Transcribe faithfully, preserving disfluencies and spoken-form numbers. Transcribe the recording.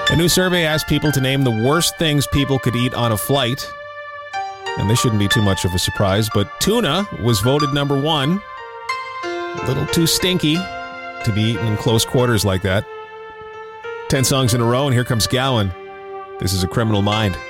A new survey asked people to name the worst things people could eat on a flight. And this shouldn't be too much of a surprise, but tuna was voted number one. A little too stinky to be eaten in close quarters like that. Ten songs in a row, and here comes Gowan. This is A Criminal Mind.